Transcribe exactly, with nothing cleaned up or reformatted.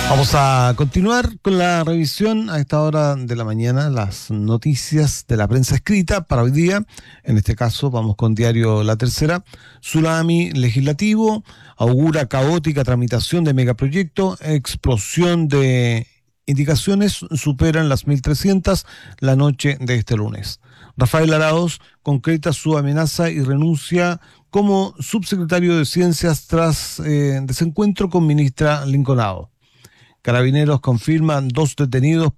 Vamos a continuar con la revisión a esta hora de la mañana, las noticias de la prensa escrita para hoy día. En este caso vamos con Diario La Tercera. Tsunami legislativo, augura caótica tramitación de megaproyecto, explosión de indicaciones superan las mil trescientas la noche de este lunes. Rafael Araoz concreta su amenaza y renuncia como subsecretario de Ciencias tras eh, desencuentro con ministra Lincolnao. Carabineros confirman dos detenidos